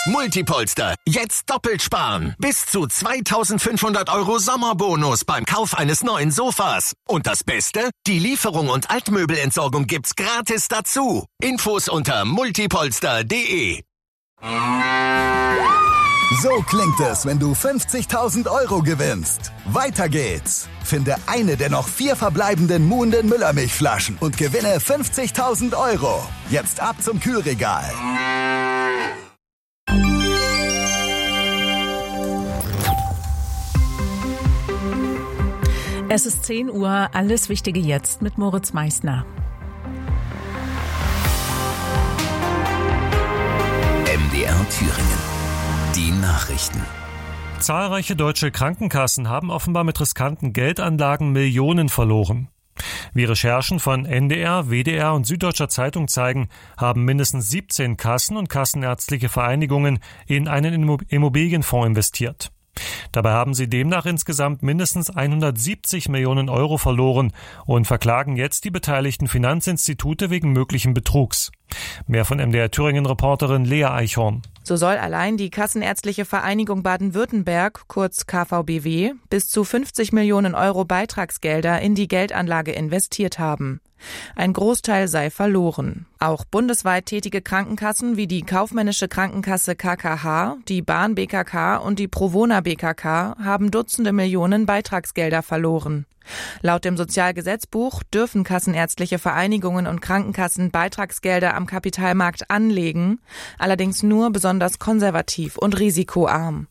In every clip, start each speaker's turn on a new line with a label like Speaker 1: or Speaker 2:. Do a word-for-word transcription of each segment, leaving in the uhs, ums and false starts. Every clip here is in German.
Speaker 1: Multipolster. Jetzt doppelt sparen. Bis zu zweitausendfünfhundert Euro Sommerbonus beim Kauf eines neuen Sofas. Und das Beste? Die Lieferung und Altmöbelentsorgung gibt's gratis dazu. Infos unter multipolster punkt de.
Speaker 2: So klingt es, wenn du fünfzigtausend Euro gewinnst. Weiter geht's. Finde eine der noch vier verbleibenden Muhnden Müllermilchflaschen und gewinne fünfzigtausend Euro. Jetzt ab zum Kühlregal.
Speaker 3: Es ist zehn Uhr, alles Wichtige jetzt mit Moritz Meissner.
Speaker 4: M D R Thüringen. Die Nachrichten.
Speaker 5: Zahlreiche deutsche Krankenkassen haben offenbar mit riskanten Geldanlagen Millionen verloren. Wie Recherchen von N D R, W D R und Süddeutscher Zeitung zeigen, haben mindestens siebzehn Kassen und kassenärztliche Vereinigungen in einen Immobilienfonds investiert. Dabei haben sie demnach insgesamt mindestens hundertsiebzig Millionen Euro verloren und verklagen jetzt die beteiligten Finanzinstitute wegen möglichen Betrugs. Mehr von M D R Thüringen-Reporterin Lea Eichhorn.
Speaker 6: So soll allein die Kassenärztliche Vereinigung Baden-Württemberg, kurz K V B W, bis zu fünfzig Millionen Euro Beitragsgelder in die Geldanlage investiert haben. Ein Großteil sei verloren. Auch bundesweit tätige Krankenkassen wie die Kaufmännische Krankenkasse K K H, die Bahn B K K und die Provona B K K haben Dutzende Millionen Beitragsgelder verloren. Laut dem Sozialgesetzbuch dürfen kassenärztliche Vereinigungen und Krankenkassen Beitragsgelder am Kapitalmarkt anlegen, allerdings nur besonders konservativ und risikoarm.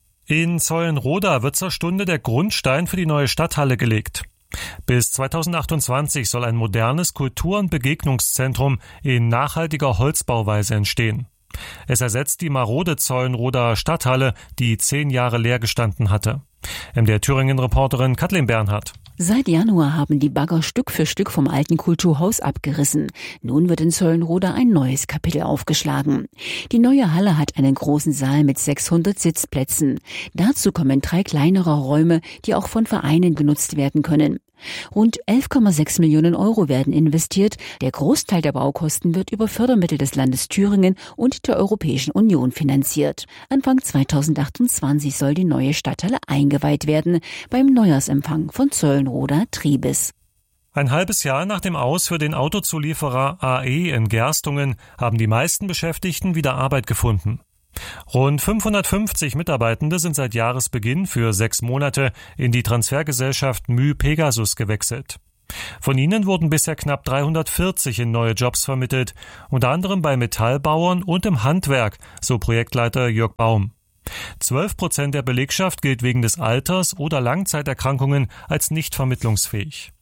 Speaker 5: In Zeulenroda wird zur Stunde der Grundstein für die neue Stadthalle gelegt. Bis zweitausendachtundzwanzig soll ein modernes Kultur- und Begegnungszentrum in nachhaltiger Holzbauweise entstehen. Es ersetzt die marode Zeulenroder Stadthalle, die zehn Jahre leer gestanden hatte. M D R Thüringen-Reporterin Kathleen Bernhardt.
Speaker 7: Seit Januar haben die Bagger Stück für Stück vom alten Kulturhaus abgerissen. Nun wird in Zeulenroda ein neues Kapitel aufgeschlagen. Die neue Halle hat einen großen Saal mit sechshundert Sitzplätzen. Dazu kommen drei kleinere Räume, die auch von Vereinen genutzt werden können. Rund elf Komma sechs Millionen Euro werden investiert. Der Großteil der Baukosten wird über Fördermittel des Landes Thüringen und der Europäischen Union finanziert. Anfang zweitausendachtundzwanzig soll die neue Stadthalle eingeweiht werden beim Neujahrsempfang von Zeulenroda Triebes.
Speaker 5: Ein halbes Jahr nach dem Aus für den Autozulieferer A E in Gerstungen haben die meisten Beschäftigten wieder Arbeit gefunden. Rund fünfhundertfünfzig Mitarbeitende sind seit Jahresbeginn für sechs Monate in die Transfergesellschaft M Ü Pegasus gewechselt. Von ihnen wurden bisher knapp dreihundertvierzig in neue Jobs vermittelt, unter anderem bei Metallbauern und im Handwerk, so Projektleiter Jörg Baum. Zwölf Prozent der Belegschaft gilt wegen des Alters oder Langzeiterkrankungen als nicht vermittlungsfähig.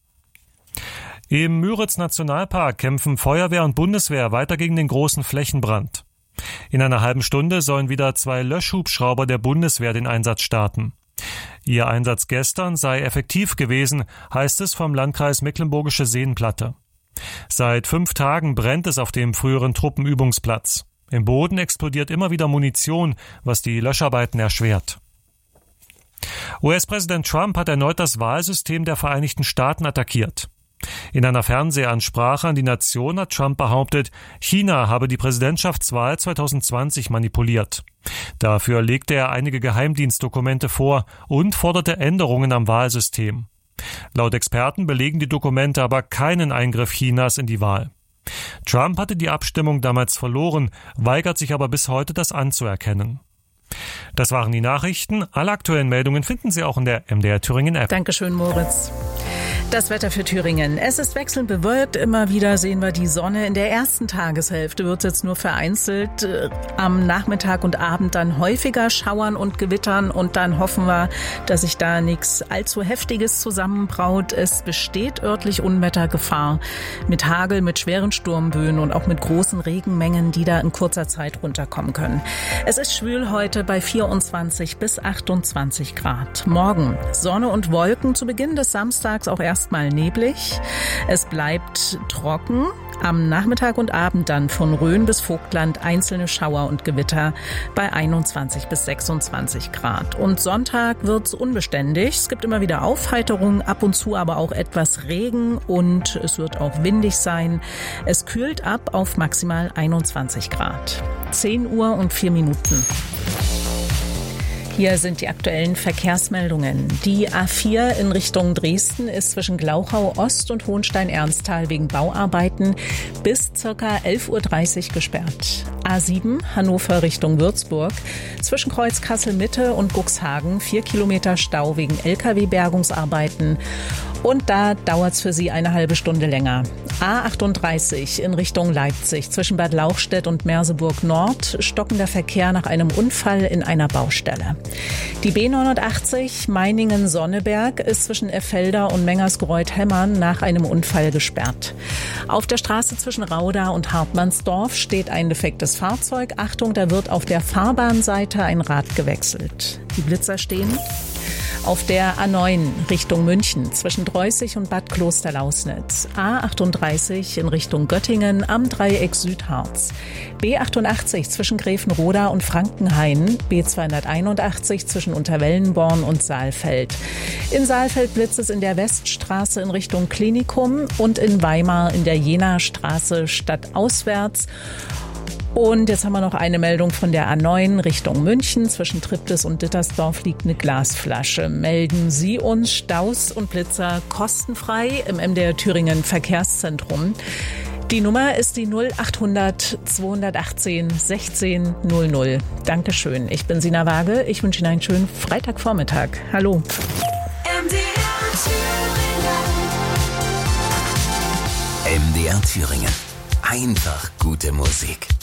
Speaker 5: Im Müritz-Nationalpark kämpfen Feuerwehr und Bundeswehr weiter gegen den großen Flächenbrand. In einer halben Stunde sollen wieder zwei Löschhubschrauber der Bundeswehr den Einsatz starten. Ihr Einsatz gestern sei effektiv gewesen, heißt es vom Landkreis Mecklenburgische Seenplatte. Seit fünf Tagen brennt es auf dem früheren Truppenübungsplatz. Im Boden explodiert immer wieder Munition, was die Löscharbeiten erschwert. U S-Präsident Trump hat erneut das Wahlsystem der Vereinigten Staaten attackiert. In einer Fernsehansprache an die Nation hat Trump behauptet, China habe die Präsidentschaftswahl zweitausendzwanzig manipuliert. Dafür legte er einige Geheimdienstdokumente vor und forderte Änderungen am Wahlsystem. Laut Experten belegen die Dokumente aber keinen Eingriff Chinas in die Wahl. Trump hatte die Abstimmung damals verloren, weigert sich aber bis heute, das anzuerkennen. Das waren die Nachrichten. Alle aktuellen Meldungen finden Sie auch in der M D R Thüringen App.
Speaker 3: Dankeschön, Moritz. Das Wetter für Thüringen. Es ist wechselnd bewölkt. Immer wieder sehen wir die Sonne. In der ersten Tageshälfte wird es jetzt nur vereinzelt äh, am Nachmittag und Abend dann häufiger schauern und gewittern. Und dann hoffen wir, dass sich da nichts allzu Heftiges zusammenbraut. Es besteht örtlich Unwettergefahr mit Hagel, mit schweren Sturmböen und auch mit großen Regenmengen, die da in kurzer Zeit runterkommen können. Es ist schwül heute bei vierundzwanzig bis achtundzwanzig Grad. Morgen Sonne und Wolken zu Beginn des Samstags auch erst mal neblig. Es bleibt trocken. Am Nachmittag und Abend dann von Rhön bis Vogtland einzelne Schauer und Gewitter bei einundzwanzig bis sechsundzwanzig Grad. Und Sonntag wird's unbeständig. Es gibt immer wieder Aufheiterung, ab und zu aber auch etwas Regen und es wird auch windig sein. Es kühlt ab auf maximal einundzwanzig Grad. zehn Uhr und vier Minuten. Hier sind die aktuellen Verkehrsmeldungen. Die A vier in Richtung Dresden ist zwischen Glauchau Ost und Hohenstein-Ernsthal wegen Bauarbeiten bis ca. elf Uhr dreißig gesperrt. A sieben Hannover Richtung Würzburg zwischen Kreuz Kassel-Mitte und Guxhagen vier Kilometer Stau wegen L K W-Bergungsarbeiten. Und da dauert's für Sie eine halbe Stunde länger. A achtunddreißig in Richtung Leipzig zwischen Bad Lauchstädt und Merseburg Nord stockender Verkehr nach einem Unfall in einer Baustelle. Die B neunundachtzig Meiningen-Sonneberg ist zwischen Effelder und Mengersgreuth-Hemmern nach einem Unfall gesperrt. Auf der Straße zwischen Rauda und Hartmannsdorf steht ein defektes Fahrzeug. Achtung, da wird auf der Fahrbahnseite ein Rad gewechselt. Die Blitzer stehen. Auf der A neun Richtung München zwischen Dreußig und Bad Klosterlausnitz. A achtunddreißig in Richtung Göttingen am Dreieck Südharz. B achtundachtzig zwischen Gräfenroda und Frankenhain. B zweihunderteinundachtzig zwischen Unterwellenborn und Saalfeld. In Saalfeld blitzt es in der Weststraße in Richtung Klinikum und in Weimar in der Jena-Straße stadtauswärts. Und jetzt haben wir noch eine Meldung von der A neun Richtung München. Zwischen Triptis und Dittersdorf liegt eine Glasflasche. Melden Sie uns Staus und Blitzer kostenfrei im M D R Thüringen Verkehrszentrum. Die Nummer ist die null achthundert zweihundertachtzehn sechzehn null null. Dankeschön. Ich bin Sina Waage. Ich wünsche Ihnen einen schönen Freitagvormittag. Hallo.
Speaker 4: M D R Thüringen. M D R Thüringen. Einfach gute Musik.